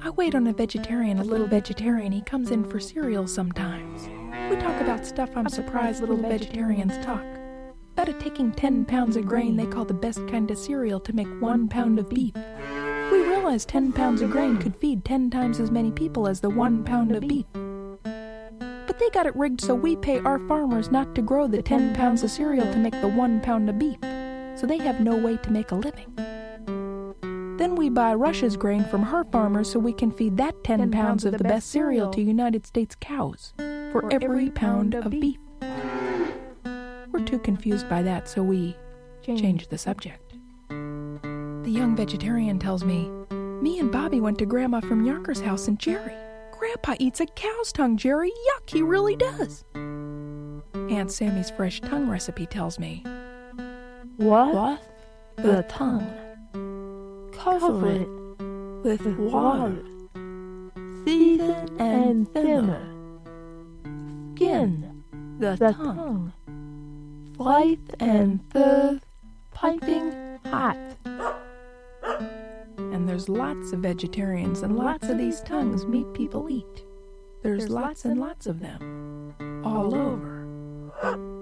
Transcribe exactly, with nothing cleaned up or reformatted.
I wait on a vegetarian, a little vegetarian. He comes in for cereal sometimes. We talk about stuff I'm surprised little vegetarians talk. About it taking ten pounds of grain they call the best kind of cereal to make one pound of beef. We realized ten pounds of grain could feed ten times as many people as the one pound of beef. But they got it rigged so we pay our farmers not to grow the ten pounds of cereal to make the one pound of beef, so they have no way to make a living. Then we buy Russia's grain from her farmers so we can feed that ten pounds of the best cereal to United States cows for every pound of beef. We're too confused by that, so we change the subject. The young vegetarian tells me, me and Bobby went to Grandma from Yonkers' house and Jerry. Grandpa eats a cow's tongue, Jerry. Yuck, he really does. Aunt Sammy's fresh tongue recipe tells me, What? What? The tongue. Cover it with water. Season and simmer. Skin the tongue. Slice and serve piping hot. And there's lots of vegetarians and lots of these tongues meat people eat. There's lots and lots of them all over.